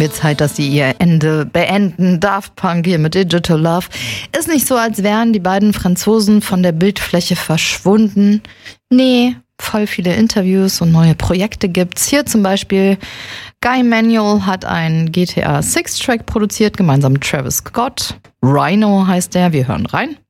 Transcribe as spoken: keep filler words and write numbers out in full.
Wird Zeit, dass sie ihr Ende beenden. Daft Punk hier mit Digital Love. Ist nicht so, als wären die beiden Franzosen von der Bildfläche verschwunden. Nee, voll viele Interviews und neue Projekte gibt's. Hier zum Beispiel Guy Manuel hat einen G T A sechs Track produziert, gemeinsam mit Travis Scott. Rhino heißt der, wir hören rein.